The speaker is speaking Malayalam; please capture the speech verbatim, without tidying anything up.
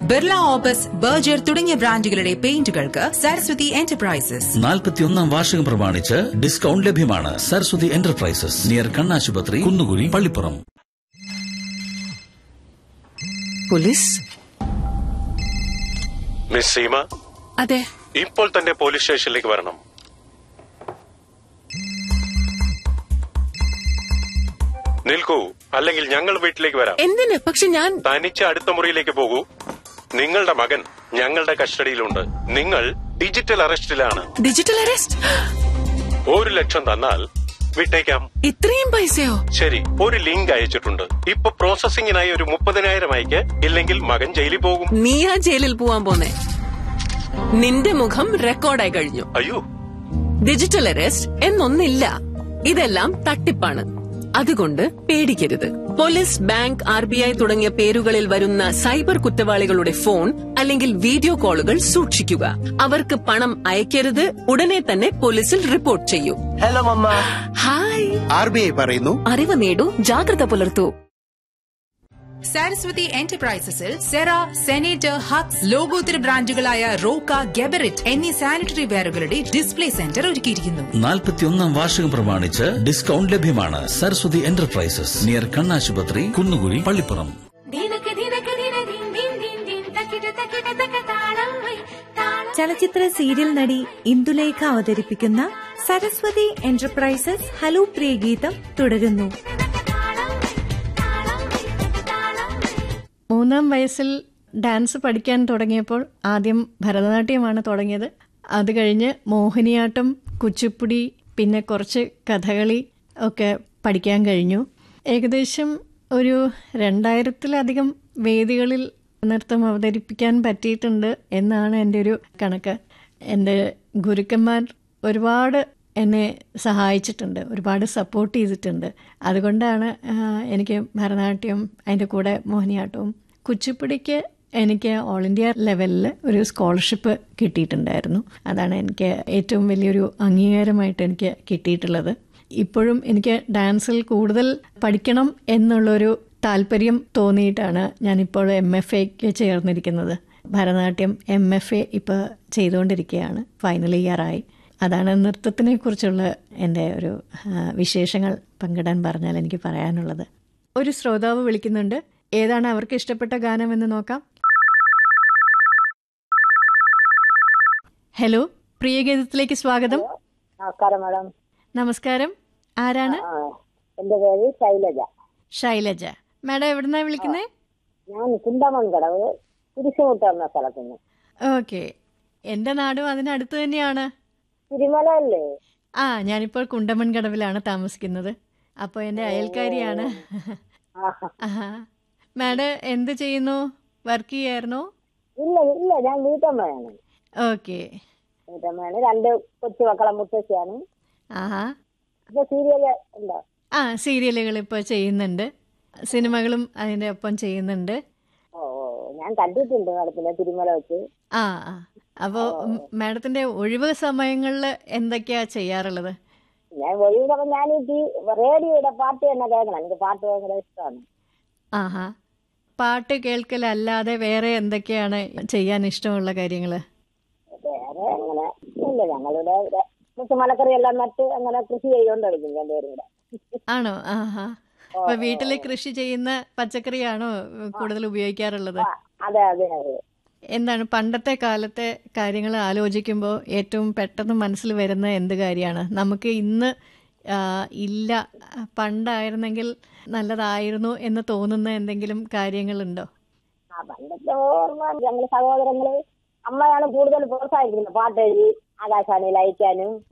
ബിർള ഓപ്പസ്, ബർജർ തുടങ്ങിയ ബ്രാൻഡുകളുടെ പെയിന്റുകൾക്ക് സരസ്വതി എന്റർപ്രൈസസ്. നാൽപ്പത്തിയൊന്നാം വാർഷികം പ്രമാണിച്ച് ഡിസ്കൗണ്ട് ലഭ്യമാണ്. സരസ്വതി എന്റർപ്രൈസസ്, നിയർ കണ്ണാശുപത്രി, കുന്നുകുഴി, പള്ളിപ്പുറം. പോലീസ്? മിസ് സീമ? അതെ. ഇപ്പോൾ തന്നെ പോലീസ് സ്റ്റേഷനിലേക്ക് വരണം. നിൽക്കൂ, അല്ലെങ്കിൽ ഞങ്ങൾ വീട്ടിലേക്ക് വരാം. എന്തിന്? പക്ഷെ ഞാൻ തനിച്ച് അടുത്ത മുറിയിലേക്ക് പോകൂ. നിങ്ങളുടെ മകൻ ഞങ്ങളുടെ കസ്റ്റഡിയിലുണ്ട്. നിങ്ങൾ ഡിജിറ്റൽ അറസ്റ്റിലാണ്. Digital arrest? ഒരു ലക്ഷം തന്നാൽ വിട്ടേക്കാം. ഇത്രയും പൈസയോ? ശരി, ഒരു ലിങ്ക് അയച്ചിട്ടുണ്ട്. ഇപ്പൊ പ്രോസസിംഗിനായി ഒരു മുപ്പതിനായിരം അയക്ക്, ഇല്ലെങ്കിൽ മകൻ ജയിലിൽ പോകും. നീയാ ജയിലിൽ പോവാൻ പോന്നെ? നിന്റെ മുഖം റെക്കോർഡായി കഴിഞ്ഞു. അയ്യോ, ഡിജിറ്റൽ അറസ്റ്റ് എന്നൊന്നില്ല. ഇതെല്ലാം തട്ടിപ്പാണ്. അതുകൊണ്ട് പേടിക്കരുത്. Police, bank, R B I തുടങ്ങിയ പേരുകളിൽ വരുന്ന സൈബർ കുറ്റവാളികളുടെ ഫോൺ അല്ലെങ്കിൽ വീഡിയോ കോളുകൾ സൂക്ഷിക്കുക. അവർക്ക് പണം അയക്കരുത്. ഉടനെ തന്നെ പോലീസിൽ റിപ്പോർട്ട് ചെയ്യൂ. Hello mama. Hi. R B I പറയുന്നു, അറിവ് നേടൂ, ജാഗ്രത പുലർത്തൂ. സരസ്വതി എന്റർപ്രൈസസിൽ സെറ, സെനേറ്റർ, ഹക്സ്, ലോകോത്തര ബ്രാൻഡുകളായ റോക്ക, ഗെബറിറ്റ് എന്നീ സാനിറ്ററി വെയറുകളുടെ ഡിസ്പ്ലേ സെന്റർ ഒരുക്കിയിരിക്കുന്നു. നാൽപ്പത്തിയൊന്നാം വാർഷികം പ്രമാണിച്ച് ഡിസ്കൗണ്ട് ലഭ്യമാണ്. സരസ്വതി എന്റർപ്രൈസസ്, നിയർ കണ്ണാശുപത്രി, കുന്നുകുഴി, പള്ളിപ്പുറം. ചലച്ചിത്ര സീരിയൽ നടി ഇന്ദുലേഖ അവതരിപ്പിക്കുന്ന സരസ്വതി എന്റർപ്രൈസസ് ഹലോ പ്രിയ ഗീതം തുടരുന്നു. മൂന്നാം വയസ്സിൽ ഡാൻസ് പഠിക്കാൻ തുടങ്ങിയപ്പോൾ ആദ്യം ഭരതനാട്യമാണ് തുടങ്ങിയത്. അത് കഴിഞ്ഞ് മോഹിനിയാട്ടം, കുച്ചിപ്പുടി, പിന്നെ കുറച്ച് കഥകളി ഒക്കെ പഠിക്കാൻ കഴിഞ്ഞു. ഏകദേശം ഒരു രണ്ടായിരത്തിലധികം വേദികളിൽ നൃത്തം അവതരിപ്പിക്കാൻ പറ്റിയിട്ടുണ്ട് എന്നാണ് എൻ്റെ ഒരു കണക്ക്. എൻ്റെ ഗുരുക്കന്മാർ ഒരുപാട് എന്നെ സഹായിച്ചിട്ടുണ്ട്, ഒരുപാട് സപ്പോർട്ട് ചെയ്തിട്ടുണ്ട്. അതുകൊണ്ടാണ് എനിക്ക് ഭരതനാട്യം, അതിൻ്റെ കൂടെ മോഹിനിയാട്ടവും, കുച്ചിപ്പുടിക്ക് എനിക്ക് ഓൾ ഇന്ത്യ ലെവലിൽ ഒരു സ്കോളർഷിപ്പ് കിട്ടിയിട്ടുണ്ടായിരുന്നു. അതാണ് എനിക്ക് ഏറ്റവും വലിയൊരു അംഗീകാരമായിട്ട് എനിക്ക് കിട്ടിയിട്ടുള്ളത്. ഇപ്പോഴും എനിക്ക് ഡാൻസിൽ കൂടുതൽ പഠിക്കണം എന്നുള്ളൊരു താല്പര്യം തോന്നിയിട്ടാണ് ഞാനിപ്പോൾ എം എഫ് എക്ക് ചേർന്നിരിക്കുന്നത്. ഭരതനാട്യം എം എഫ് എ ഇപ്പോൾ ചെയ്തുകൊണ്ടിരിക്കുകയാണ്, ഫൈനൽ ഇയറായി. അതാണ് നൃത്തത്തിനെ കുറിച്ചുള്ള എൻ്റെ ഒരു വിശേഷങ്ങൾ പങ്കിടാൻ പറഞ്ഞാൽ എനിക്ക് പറയാനുള്ളത്. ഒരു ശ്രോതാവ് വിളിക്കുന്നുണ്ട്. ഏതാണ് അവർക്ക് ഇഷ്ടപ്പെട്ട ഗാനം എന്ന് നോക്കാം. ഹലോ, പ്രിയഗീതത്തിലേക്ക് സ്വാഗതം. നമസ്കാരം മാഡം. നമസ്കാരം. ആരാണ്? എന്റെ പേര് ശൈലജ. ശൈലജ മാഡം, എവിടുന്നാ വിളിക്കുന്നേ? ഞാൻ കുണ്ടമൺകടവ് കുരിശുമുട്ട എന്ന സ്ഥലത്ത് നിന്ന്. ഓക്കെ, എൻ്റെ നാടും അതിനടുത്ത് തന്നെയാണ്. തിരുമല അല്ലേ? ആ, ഞാനിപ്പോൾ കുണ്ടമൺകടവിലാണ് താമസിക്കുന്നത്. അപ്പോൾ എൻ്റെ അയൽക്കാരിയാണ്. മാഡം എന്ത് ചെയ്യുന്നു? വർക്ക് ചെയ്യായിരുന്നോ? ഇല്ല ഇല്ല, ഞാൻ വീട്ടമ്മയാണ്. ഓക്കെ, വീട്ടമ്മയാണ്. രണ്ട് കൊച്ചു മക്കളെ മുത്തശ്ശിയാണ്. ആഹാ. ഇപ്പൊ സീരിയല് ഉണ്ടോ? ആ, സീരിയലുകൾ ഇപ്പോൾ ചെയ്യുന്നുണ്ട്, സിനിമകളും അതിൻ്റെ ഒപ്പം ചെയ്യുന്നുണ്ട്. ഓ ഓ, ഞാൻ കണ്ടിട്ടുണ്ട് മാഡത്തിനെ തിരുമല വെച്ച്. ആ ആ അപ്പോൾ മാഡത്തിന്റെ ഒഴിവ് സമയങ്ങളിൽ എന്തൊക്കെയാ ചെയ്യാറുള്ളത്? ഞാൻ ഒഴിവ് ഞാൻ ഈ റേഡിയോയുടെ പാട്ട് തന്നെ കേൾക്കണം. എനിക്ക് പാട്ട് ഭയങ്കര ഇഷ്ടമാണ്. ആഹാ. പാട്ട് കേൾക്കലല്ലാതെ വേറെ എന്തൊക്കെയാണ് ചെയ്യാൻ ഇഷ്ടമുള്ള കാര്യങ്ങള്? വേറെ അങ്ങനെ ഇല്ല. ഞങ്ങളുടെ മലക്കറി എല്ലാം നട്ട് അങ്ങനെ കൃഷി ചെയ്തോണ്ടിരിക്കും രണ്ടുപേരും കൂടെ. ആണോ? ആഹാ. അപ്പൊ വീട്ടില് കൃഷി ചെയ്യുന്ന പച്ചക്കറിയാണോ കൂടുതൽ ഉപയോഗിക്കാറുള്ളത്? അതെ അതെ അതെ. എന്താണ് പണ്ടത്തെ കാലത്തെ കാര്യങ്ങൾ ആലോചിക്കുമ്പോൾ ഏറ്റവും പെട്ടെന്ന് മനസ്സിൽ വരുന്ന എന്ത് കാര്യമാണ്? നമുക്ക് ഇന്ന് ഇല്ല, പണ്ടായിരുന്നെങ്കിൽ നല്ലതായിരുന്നു എന്ന് തോന്നുന്ന എന്തെങ്കിലും കാര്യങ്ങളുണ്ടോ? ആ, പണ്ടത്തെ ഓർമ്മ ഞങ്ങള് സഹോദരങ്ങള് അമ്മയാണ് കൂടുതൽ പ്രോത്സാഹിക്കുന്നത്. പാട്ട് എഴുതി ആകാശവാണിയിൽ അയക്കാനും